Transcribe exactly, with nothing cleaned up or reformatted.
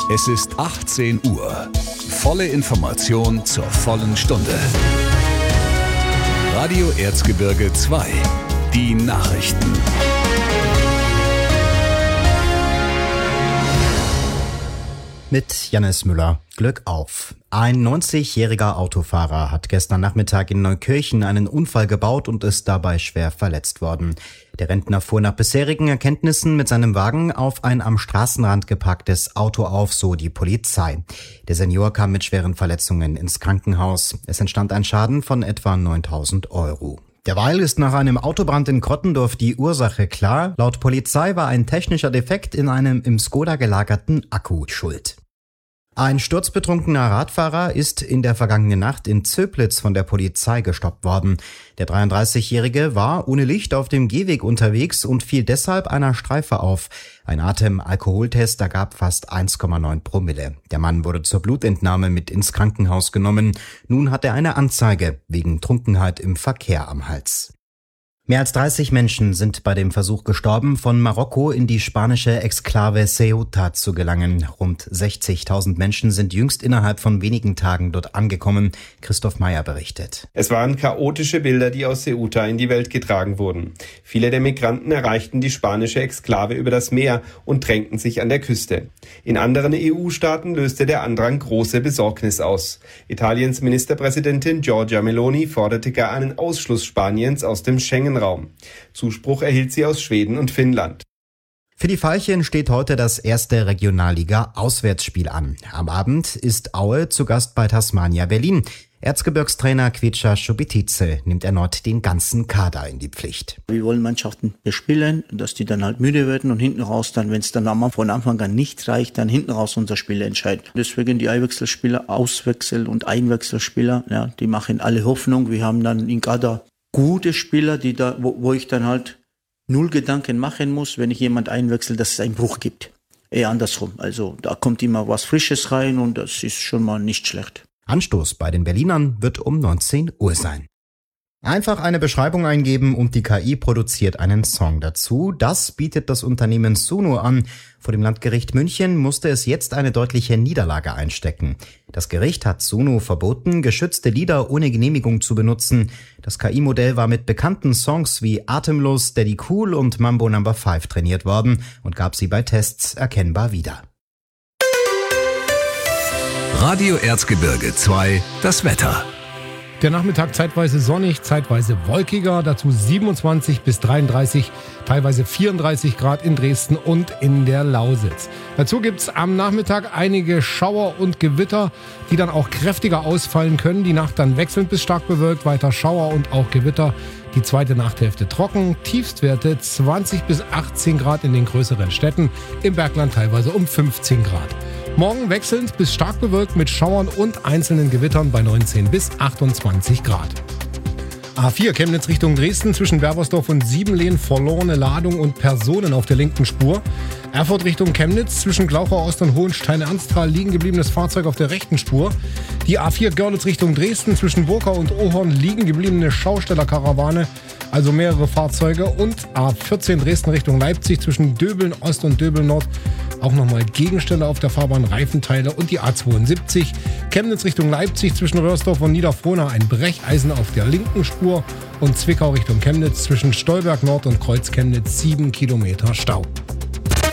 Es ist achtzehn Uhr. Volle Information zur vollen Stunde. Radio Erzgebirge zwei. Die Nachrichten. Mit Jannis Müller. Glück auf. Ein neunzigjähriger Autofahrer hat gestern Nachmittag in Neukirchen einen Unfall gebaut und ist dabei schwer verletzt worden. Der Rentner fuhr nach bisherigen Erkenntnissen mit seinem Wagen auf ein am Straßenrand geparktes Auto auf, so die Polizei. Der Senior kam mit schweren Verletzungen ins Krankenhaus. Es entstand ein Schaden von etwa neuntausend Euro. Derweil ist nach einem Autobrand in Krottendorf die Ursache klar. Laut Polizei war ein technischer Defekt in einem im Skoda gelagerten Akku schuld. Ein sturzbetrunkener Radfahrer ist in der vergangenen Nacht in Zöblitz von der Polizei gestoppt worden. Der dreiunddreißigjährige war ohne Licht auf dem Gehweg unterwegs und fiel deshalb einer Streife auf. Ein Atemalkoholtest ergab fast eins Komma neun Promille. Der Mann wurde zur Blutentnahme mit ins Krankenhaus genommen. Nun hat er eine Anzeige wegen Trunkenheit im Verkehr am Hals. Mehr als dreißig Menschen sind bei dem Versuch gestorben, von Marokko in die spanische Exklave Ceuta zu gelangen. Rund sechzigtausend Menschen sind jüngst innerhalb von wenigen Tagen dort angekommen. Christoph Meyer berichtet. Es waren chaotische Bilder, die aus Ceuta in die Welt getragen wurden. Viele der Migranten erreichten die spanische Exklave über das Meer und drängten sich an der Küste. In anderen E U-Staaten löste der Andrang große Besorgnis aus. Italiens Ministerpräsidentin Giorgia Meloni forderte gar einen Ausschluss Spaniens aus dem Schengen Raum. Zuspruch erhielt sie aus Schweden und Finnland. Für die Veilchen steht heute das erste Regionalliga-Auswärtsspiel an. Am Abend ist Aue zu Gast bei Tasmania Berlin. Erzgebirgstrainer Kvicha Schubitice nimmt erneut den ganzen Kader in die Pflicht. Wir wollen Mannschaften bespielen, dass die dann halt müde werden und hinten raus dann, wenn es dann von Anfang an nicht reicht, dann hinten raus unser Spiel entscheiden. Deswegen die Einwechselspieler, Auswechsel- und Einwechselspieler, ja, die machen alle Hoffnung. Wir haben dann in Kader gute Spieler, die da, wo, wo ich dann halt null Gedanken machen muss, wenn ich jemand einwechsel, dass es einen Bruch gibt. Eher andersrum. Also da kommt immer was Frisches rein und das ist schon mal nicht schlecht. Anstoß bei den Berlinern wird um neunzehn Uhr sein. Einfach eine Beschreibung eingeben und die K I produziert einen Song dazu. Das bietet das Unternehmen Suno an. Vor dem Landgericht München musste es jetzt eine deutliche Niederlage einstecken. Das Gericht hat Suno verboten, geschützte Lieder ohne Genehmigung zu benutzen. Das K I-Modell war mit bekannten Songs wie Atemlos, Steady Cool und Mambo Number fünf trainiert worden und gab sie bei Tests erkennbar wieder. Radio Erzgebirge zwei, das Wetter. Der Nachmittag zeitweise sonnig, zeitweise wolkiger, dazu siebenundzwanzig bis dreiunddreißig, teilweise vierunddreißig Grad in Dresden und in der Lausitz. Dazu gibt's am Nachmittag einige Schauer und Gewitter, die dann auch kräftiger ausfallen können. Die Nacht dann wechselnd bis stark bewölkt, weiter Schauer und auch Gewitter. Die zweite Nachthälfte trocken, Tiefstwerte zwanzig bis achtzehn Grad in den größeren Städten, im Bergland teilweise um fünfzehn Grad. Morgen wechselnd bis stark bewölkt mit Schauern und einzelnen Gewittern bei neunzehn bis achtundzwanzig Grad. A vier Chemnitz Richtung Dresden zwischen Berbersdorf und Siebenlehn verlorene Ladung und Personen auf der linken Spur. Erfurt Richtung Chemnitz zwischen Glauchau Ost und Hohenstein-Ernsthal liegen gebliebenes Fahrzeug auf der rechten Spur. Die A vier Görlitz Richtung Dresden zwischen Burkau und Ohorn liegen gebliebene Schaustellerkarawane, also mehrere Fahrzeuge. Und A vierzehn Dresden Richtung Leipzig zwischen Döbeln Ost und Döbeln Nord auch nochmal Gegenstände auf der Fahrbahn, Reifenteile. Und die A zweiundsiebzig Chemnitz Richtung Leipzig zwischen Röhrsdorf und Niederfrohna ein Brecheisen auf der linken Spur. Und Zwickau Richtung Chemnitz zwischen Stolberg Nord und Kreuz Chemnitz sieben Kilometer Stau.